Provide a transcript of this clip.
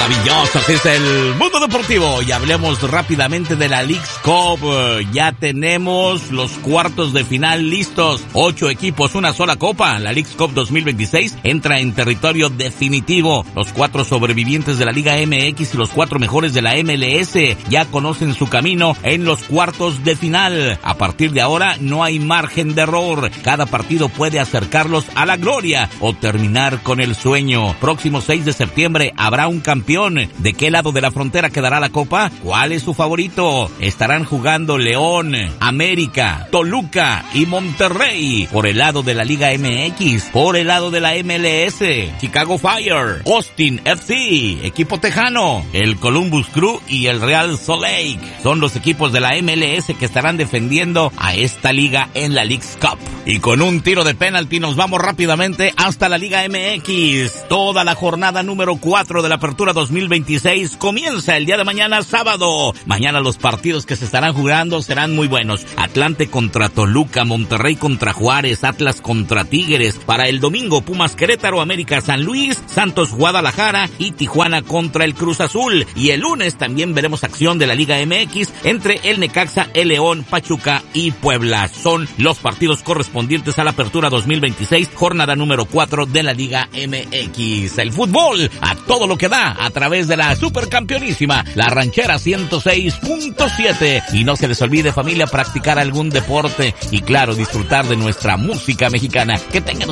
Maravilloso, así es el mundo deportivo. Y hablemos rápidamente de la Leagues Cup. Ya tenemos los cuartos de final listos. 8 equipos, una sola copa. La Leagues Cup 2026 entra en territorio definitivo. Los 4 sobrevivientes de la Liga MX y los 4 mejores de la MLS ya conocen su camino en los cuartos de final. A partir de ahora no hay margen de error. Cada partido puede acercarlos a la gloria o terminar con el sueño. Próximo 6 de septiembre habrá un campeón. ¿De qué lado de la frontera quedará la copa? ¿Cuál es su favorito? Estarán jugando León, América, Toluca y Monterrey. Por el lado de la Liga MX, por el lado de la MLS, Chicago Fire, Austin FC, equipo tejano, el Columbus Crew y el Real Salt Lake. Son los equipos de la MLS que estarán defendiendo a esta liga en la Leagues Cup. Y con un tiro de penalti nos vamos rápidamente hasta la Liga MX. Toda la jornada número 4 de la Apertura 2026 comienza el día de mañana, sábado. Mañana los partidos que se estarán jugando serán muy buenos. Atlante contra Toluca, Monterrey contra Juárez, Atlas contra Tigres. Para el domingo, Pumas Querétaro, América San Luis, Santos Guadalajara y Tijuana contra el Cruz Azul. Y el lunes también veremos acción de la Liga MX entre el Necaxa, el León, Pachuca y Puebla. Son los partidos correspondientes a la Apertura 2026, jornada número 4 de la Liga MX. El fútbol a todo lo que da a través de la supercampeonísima, la Ranchera 106.7. Y no se les olvide, familia, practicar algún deporte y claro, disfrutar de nuestra música mexicana. Que tengan